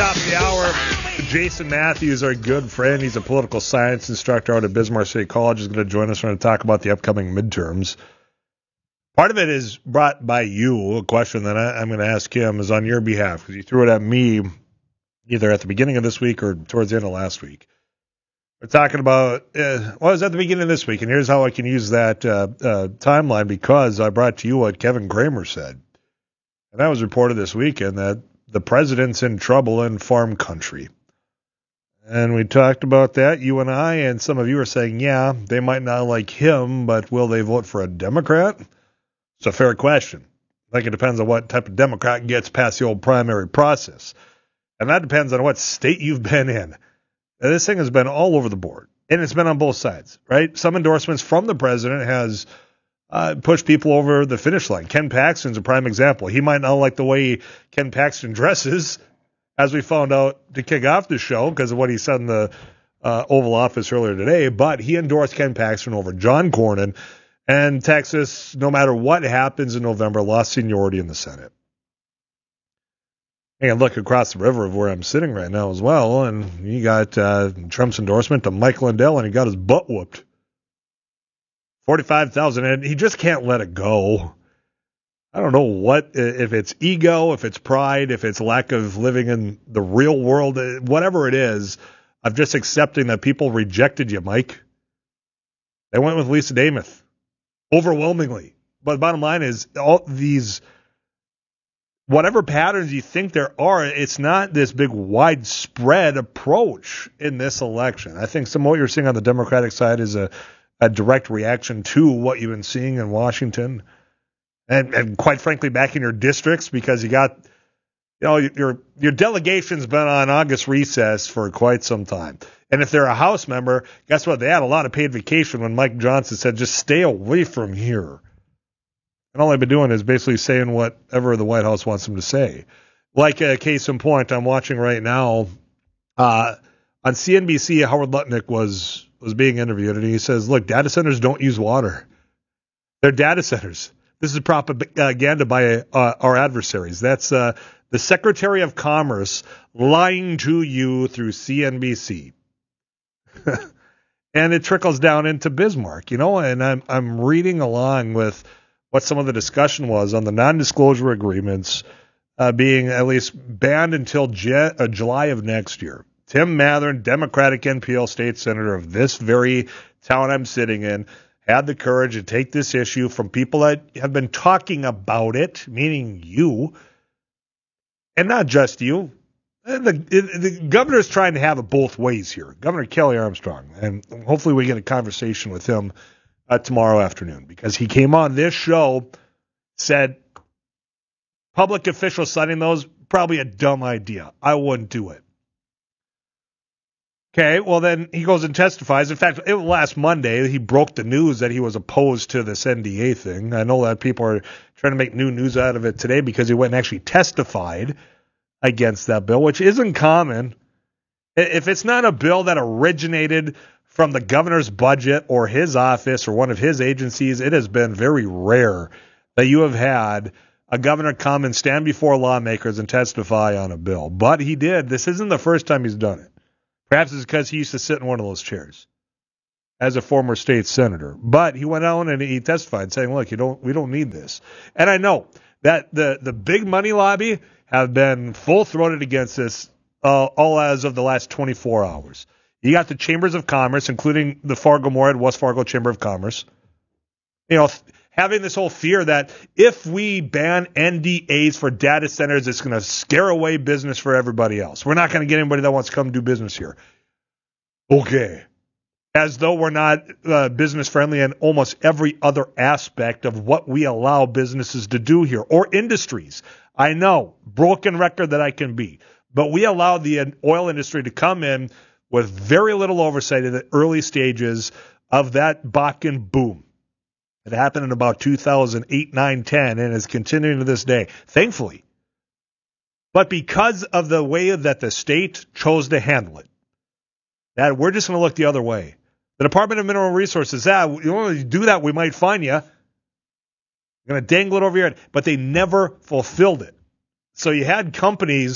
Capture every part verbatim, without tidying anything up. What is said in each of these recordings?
top of the hour, Jason Matthews, our good friend, he's a political science instructor out at Bismarck City College, is going to join us. We're going to talk about the upcoming midterms. Part of it is brought by you. A question that I, I'm going to ask him is on your behalf, because you threw it at me either at the beginning of this week or towards the end of last week. We're talking about, uh, well, it was at the beginning of this week, and here's how I can use that uh, uh, timeline, because I brought to you what Kevin Kramer said. And that was reported this weekend, that the president's in trouble in farm country. And we talked about that, you and I, and some of you are saying, yeah, they might not like him, but will they vote for a Democrat? It's a fair question. I think it depends on what type of Democrat gets past the old primary process. And that depends on what state you've been in. Now, this thing has been all over the board, and it's been on both sides, right? Some endorsements from the president has Uh, push people over the finish line. Ken Paxton's a prime example. He might not like the way Ken Paxton dresses, as we found out to kick off the show because of what he said in the uh, Oval Office earlier today, but he endorsed Ken Paxton over John Cornyn, and Texas, no matter what happens in November, lost seniority in the Senate. And look across the river of where I'm sitting right now as well, and you got uh, Trump's endorsement to Mike Lindell, and he got his butt whooped. forty-five thousand, and he just can't let it go. I don't know what, if it's ego, if it's pride, if it's lack of living in the real world, whatever it is, of just accepting that people rejected you, Mike. They went with Lisa Namath, overwhelmingly. But the bottom line is, all these, whatever patterns you think there are, it's not this big widespread approach in this election. I think some of what you're seeing on the Democratic side is a a direct reaction to what you've been seeing in Washington, and, and quite frankly, back in your districts, because you got, you know, your your delegation's been on August recess for quite some time. And if they're a House member, guess what? They had a lot of paid vacation when Mike Johnson said, just stay away from here. And all they've been doing is basically saying whatever the White House wants them to say. Like a case in point, I'm watching right now uh, on C N B C, Howard Lutnick was was being interviewed, and he says, look, data centers don't use water. They're data centers. This is propaganda by uh, our adversaries. That's uh, the Secretary of Commerce lying to you through C N B C. And it trickles down into Bismarck, you know, and I'm I'm reading along with what some of the discussion was on the non-disclosure agreements uh, being at least banned until Je- uh, July of next year. Tim Mathern, Democratic N P L state senator of this very town I'm sitting in, had the courage to take this issue from people that have been talking about it, meaning you, and not just you. The, the governor's trying to have it both ways here, Governor Kelly Armstrong, and hopefully we get a conversation with him uh, tomorrow afternoon, because he came on this show, said public officials signing those, probably a dumb idea. I wouldn't do it. Okay, well, then he goes and testifies. In fact, it, last Monday, he broke the news that he was opposed to this N D A thing. I know that people are trying to make new news out of it today because he went and actually testified against that bill, which isn't common. If it's not a bill that originated from the governor's budget or his office or one of his agencies, it has been very rare that you have had a governor come and stand before lawmakers and testify on a bill. But he did. This isn't the first time he's done it. Perhaps it's because he used to sit in one of those chairs as a former state senator. But he went out and he testified saying, look, you don't, we don't need this. And I know that the, the big money lobby have been full-throated against this uh, all as of the last twenty-four hours. You got the chambers of commerce, including the Fargo-Moorhead, West Fargo Chamber of Commerce, you know, having this whole fear that if we ban N D As for data centers, it's going to scare away business for everybody else. We're not going to get anybody that wants to come do business here. Okay. As though we're not uh, business friendly in almost every other aspect of what we allow businesses to do here, or industries. I know, broken record that I can be, but we allow the oil industry to come in with very little oversight in the early stages of that Bakken boom. It happened in about two thousand eight, nine, ten, and is continuing to this day, thankfully. But because of the way that the state chose to handle it, that we're just going to look the other way. The Department of Mineral Resources, ah, you want to do that, we might fine you. You're going to dangle it over your head. But they never fulfilled it. So you had companies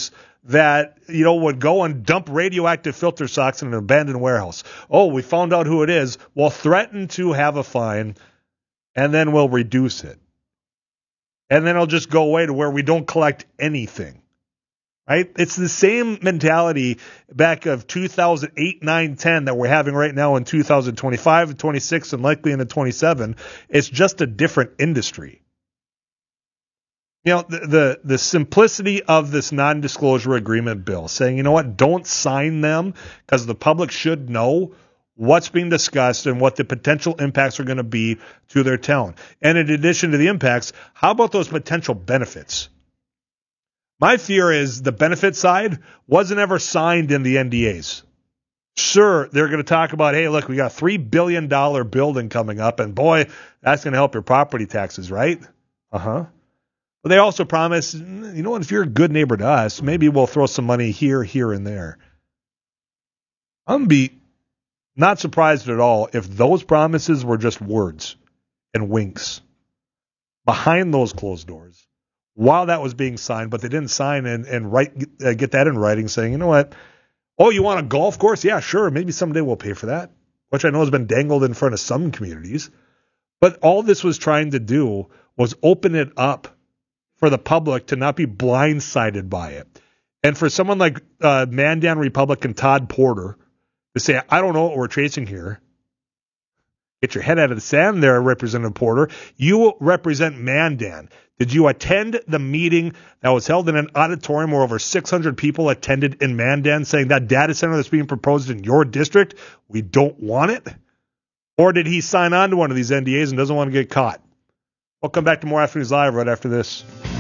that, you know, would go and dump radioactive filter socks in an abandoned warehouse. Oh, we found out who it is. We'll threaten to have a fine, and then we'll reduce it. And then it'll just go away to where we don't collect anything. Right? It's the same mentality back of two thousand eight, nine, ten that we're having right now in two thousand twenty-five, twenty-six, and likely into twenty-seven. It's just a different industry. You know, the, the the simplicity of this non-disclosure agreement bill, saying, you know what, don't sign them because the public should know what's being discussed and what the potential impacts are going to be to their town. And in addition to the impacts, how about those potential benefits? My fear is the benefit side wasn't ever signed in the N D As. Sure, they're going to talk about, hey, look, we got a three billion dollars building coming up, and boy, that's going to help your property taxes, right? Uh-huh. But they also promise, you know what, if you're a good neighbor to us, maybe we'll throw some money here, here, and there. I'm going to be not surprised at all if those promises were just words and winks behind those closed doors while that was being signed, but they didn't sign and, and write, uh, get that in writing saying, you know what, oh, you want a golf course? Yeah, sure, maybe someday we'll pay for that, which I know has been dangled in front of some communities. But all this was trying to do was open it up for the public to not be blindsided by it. And for someone like uh, Mandan Republican Todd Porter to say, I don't know what we're chasing here. Get your head out of the sand there, Representative Porter. You represent Mandan. Did you attend the meeting that was held in an auditorium where over six hundred people attended in Mandan saying that data center that's being proposed in your district, we don't want it? Or did he sign on to one of these N D As and doesn't want to get caught? We'll come back to more Afternoons Live right after this.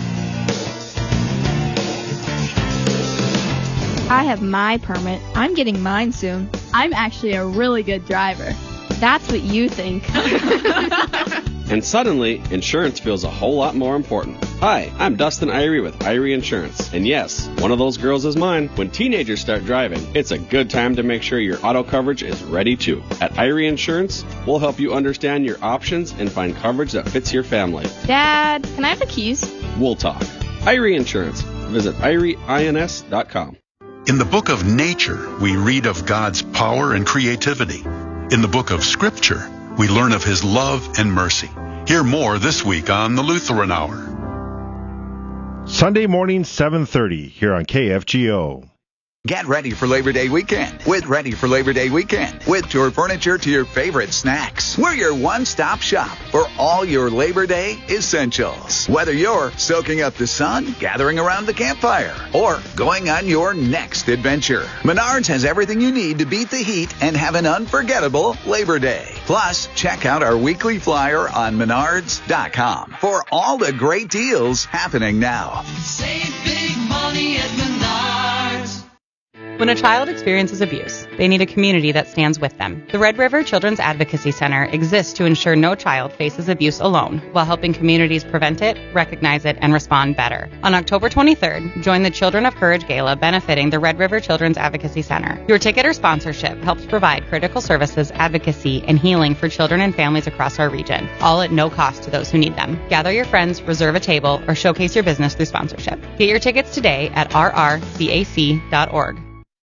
I have my permit. I'm getting mine soon. I'm actually a really good driver. That's what you think. And suddenly, insurance feels a whole lot more important. Hi, I'm Dustin Irie with Irie Insurance. And yes, one of those girls is mine. When teenagers start driving, it's a good time to make sure your auto coverage is ready too. At Irie Insurance, we'll help you understand your options and find coverage that fits your family. Dad, can I have the keys? We'll talk. Irie Insurance. Visit irie ins dot com. In the book of nature, we read of God's power and creativity. In the book of Scripture, we learn of His love and mercy. Hear more this week on the Lutheran Hour. Sunday morning, seven thirty, here on K F G O. Get ready for Labor Day weekend with Ready for Labor Day weekend with tour furniture to your favorite snacks. We're your one-stop shop for all your Labor Day essentials. Whether you're soaking up the sun, gathering around the campfire, or going on your next adventure, Menards has everything you need to beat the heat and have an unforgettable Labor Day. Plus, check out our weekly flyer on menards dot com for all the great deals happening now. Save big money at Menards. When a child experiences abuse, they need a community that stands with them. The Red River Children's Advocacy Center exists to ensure no child faces abuse alone, while helping communities prevent it, recognize it, and respond better. On October twenty-third, join the Children of Courage Gala benefiting the Red River Children's Advocacy Center. Your ticket or sponsorship helps provide critical services, advocacy, and healing for children and families across our region, all at no cost to those who need them. Gather your friends, reserve a table, or showcase your business through sponsorship. Get your tickets today at r r c a c dot org.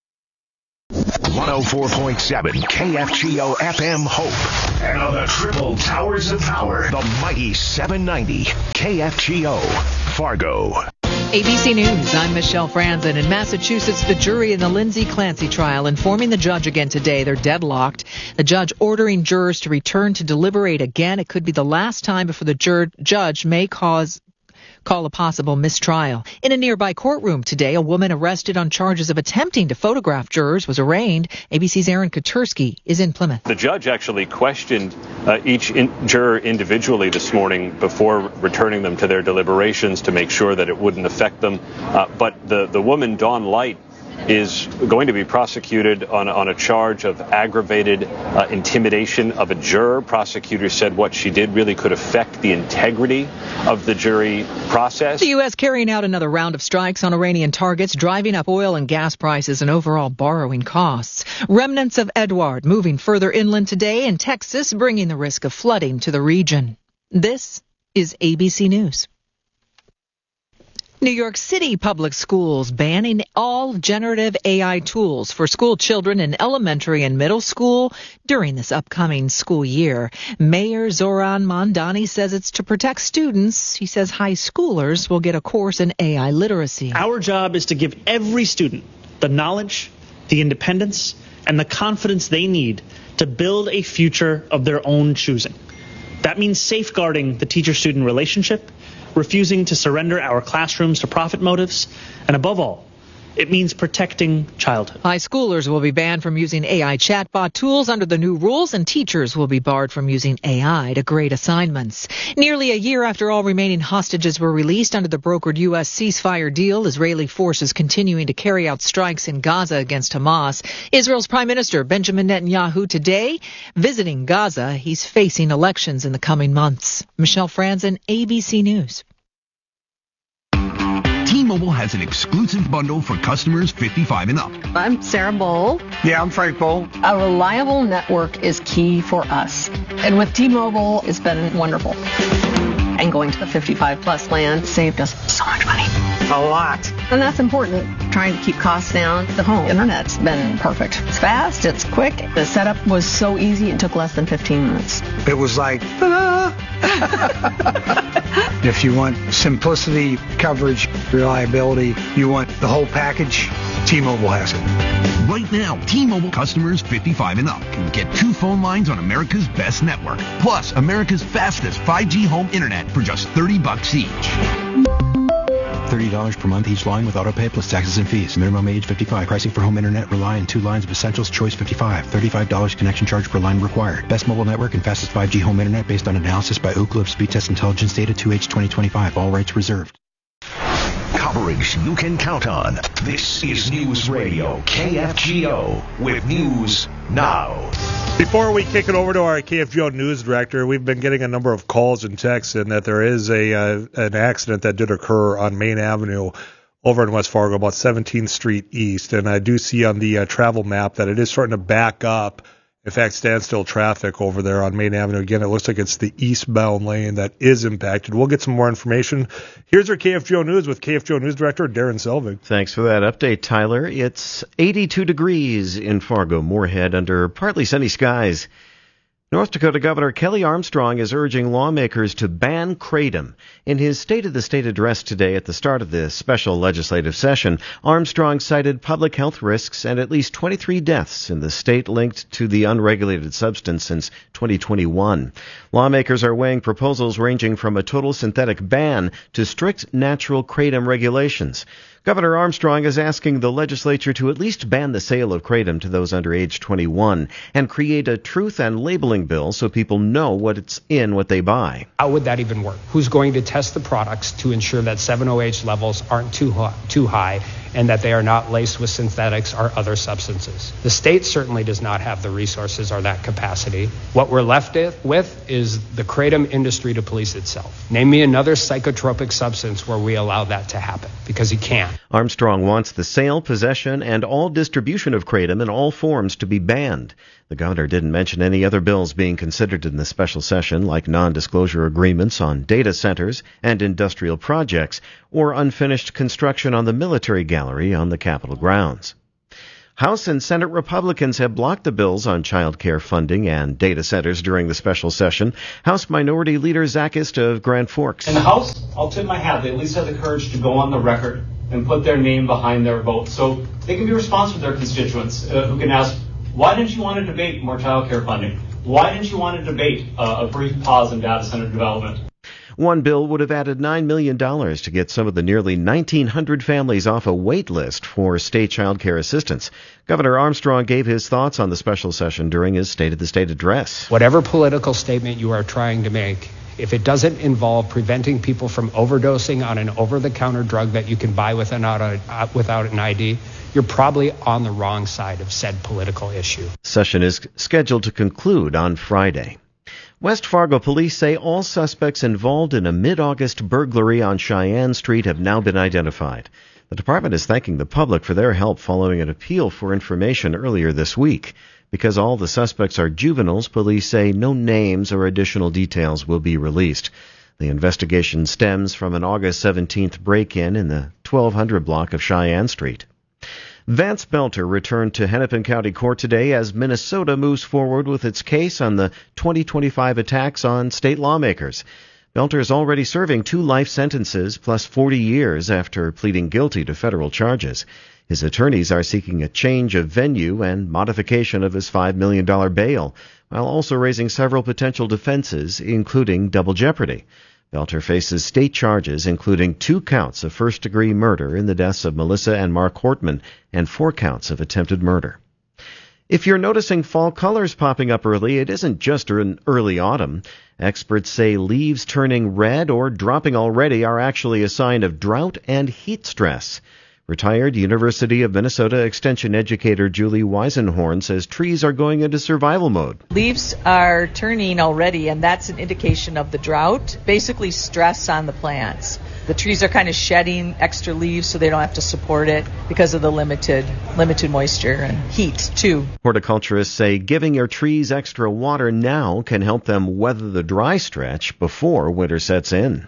one oh four point seven K F G O F M Hope. And on the triple towers of power, the mighty seven ninety K F G O Fargo. A B C News, I'm Michelle Franzen. In Massachusetts, the jury in the Lindsay Clancy trial informing the judge again today they're deadlocked. The judge ordering jurors to return to deliberate again. It could be the last time before the jur- judge may cause call a possible mistrial. In a nearby courtroom today, a woman arrested on charges of attempting to photograph jurors was arraigned. A B C's Aaron Katursky is in Plymouth. The judge actually questioned uh, each in- juror individually this morning before returning them to their deliberations to make sure that it wouldn't affect them. Uh, but the, the woman, Dawn Light, is going to be prosecuted on, on a charge of aggravated uh, intimidation of a juror. Prosecutors said what she did really could affect the integrity of the jury process. The U S carrying out another round of strikes on Iranian targets, driving up oil and gas prices and overall borrowing costs. Remnants of Edward moving further inland today, in Texas, bringing the risk of flooding to the region. This is A B C News. New York City public schools banning all generative A I tools for school children in elementary and middle school during this upcoming school year. Mayor Zoran Mondani says it's to protect students. He says high schoolers will get a course in A I literacy. Our job is to give every student the knowledge, the independence, and the confidence they need to build a future of their own choosing. That means safeguarding the teacher-student relationship, refusing to surrender our classrooms to profit motives, and above all, it means protecting childhood. High schoolers will be banned from using A I chatbot tools under the new rules, and teachers will be barred from using A I to grade assignments. Nearly a year after all remaining hostages were released under the brokered U S ceasefire deal, Israeli forces continuing to carry out strikes in Gaza against Hamas. Israel's Prime Minister Benjamin Netanyahu today visiting Gaza. He's facing elections in the coming months. Michelle Franzen, A B C News. T-Mobile has an exclusive bundle for customers fifty-five and up. I'm Sarah Bowl. Yeah, I'm Frank Bowl. A reliable network is key for us. And with T-Mobile, it's been wonderful. And going to the fifty-five plus plan saved us so much money. A lot. And that's important. Trying to keep costs down. The home internet's been perfect. It's fast, it's quick. The setup was so easy, it took less than fifteen minutes. It was like, ta-da! If you want simplicity, coverage, reliability, you want the whole package, T-Mobile has it. Right now, T-Mobile customers fifty-five and up can get two phone lines on America's best network, plus America's fastest five G home internet for just thirty bucks each. thirty dollars per month each line with autopay plus taxes and fees. Minimum age fifty-five. Pricing for home internet rely on two lines of Essentials Choice fifty-five. thirty-five dollars connection charge per line required. Best mobile network and fastest five G home internet based on analysis by Oak Grove Speed Test Intelligence Data two H twenty twenty-five. All rights reserved. Coverage you can count on. This is News Radio K F G O with News Now. Before we kick it over to our K F G O news director, we've been getting a number of calls and texts in that there is a uh, an accident that did occur on Main Avenue over in West Fargo, about seventeenth Street East. And I do see on the uh, travel map that it is starting to back up. In fact, standstill traffic over there on Main Avenue. Again, it looks like it's the eastbound lane that is impacted. We'll get some more information. Here's our K F G O News with K F G O News Director Darren Selvig. Thanks for that update, Tyler. It's eighty-two degrees in Fargo, Moorhead, under partly sunny skies. North Dakota Governor Kelly Armstrong is urging lawmakers to ban kratom. In his State of the State address today at the start of the special legislative session, Armstrong cited public health risks and at least twenty-three deaths in the state linked to the unregulated substance since twenty twenty-one. Lawmakers are weighing proposals ranging from a total synthetic ban to strict natural kratom regulations. Governor Armstrong is asking the legislature to at least ban the sale of kratom to those under age twenty-one and create a truth and labeling bill so people know what's in what they buy. How would that even work? Who's going to test the products to ensure that seven O H levels aren't too high, too high and that they are not laced with synthetics or other substances? The state certainly does not have the resources or that capacity. What we're left with is the kratom industry to police itself. Name me another psychotropic substance where we allow that to happen, because you can't. Armstrong wants the sale, possession, and all distribution of kratom in all forms to be banned. The governor didn't mention any other bills being considered in the special session, like non-disclosure agreements on data centers and industrial projects, or unfinished construction on the military gallery on the Capitol grounds. House and Senate Republicans have blocked the bills on child care funding and data centers during the special session. House Minority Leader Zach Ista of Grand Forks. In the House, I'll tip my hat. They at least have the courage to go on the record and put their name behind their vote so they can be responsive to their constituents uh, who can ask, why didn't you want to debate more child care funding? Why didn't you want to debate uh, a brief pause in data center development? One bill would have added nine million dollars to get some of the nearly nineteen hundred families off a wait list for state child care assistance. Governor Armstrong gave his thoughts on the special session during his State of the State address. Whatever political statement you are trying to make, if it doesn't involve preventing people from overdosing on an over-the-counter drug that you can buy without, a, uh, without an I D, you're probably on the wrong side of said political issue. Session is scheduled to conclude on Friday. West Fargo police say all suspects involved in a mid-August burglary on Cheyenne Street have now been identified. The department is thanking the public for their help following an appeal for information earlier this week. Because all the suspects are juveniles, police say no names or additional details will be released. The investigation stems from an August seventeenth break-in in the twelve hundred block of Cheyenne Street. Vance Belter returned to Hennepin County Court today as Minnesota moves forward with its case on the twenty twenty-five attacks on state lawmakers. Belter is already serving two life sentences plus forty years after pleading guilty to federal charges. His attorneys are seeking a change of venue and modification of his five million dollars bail, while also raising several potential defenses, including double jeopardy. Belter faces state charges, including two counts of first-degree murder in the deaths of Melissa and Mark Hortman and four counts of attempted murder. If you're noticing fall colors popping up early, it isn't just an early autumn. Experts say leaves turning red or dropping already are actually a sign of drought and heat stress. Retired University of Minnesota Extension educator Julie Weisenhorn says trees are going into survival mode. Leaves are turning already, and that's an indication of the drought, basically stress on the plants. The trees are kind of shedding extra leaves so they don't have to support it because of the limited limited moisture and heat, too. Horticulturists say giving your trees extra water now can help them weather the dry stretch before winter sets in.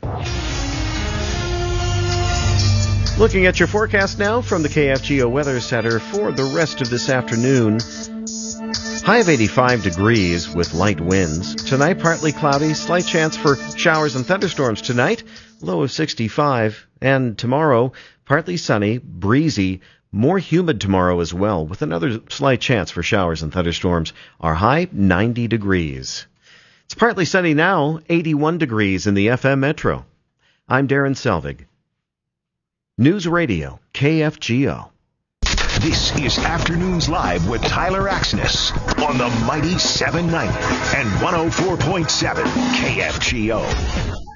Looking at your forecast now from the K F G O Weather Center for the rest of this afternoon. High of eighty-five degrees with light winds. Tonight, partly cloudy, slight chance for showers and thunderstorms tonight. Low of sixty-five. And tomorrow, partly sunny, breezy, more humid tomorrow as well, with another slight chance for showers and thunderstorms. Our high, ninety degrees. It's partly sunny now, eighty-one degrees in the F M Metro. I'm Darren Selvig. News Radio, K F G O. This is Afternoons Live with Tyler Axness on the Mighty seven ninety and one oh four point seven K F G O.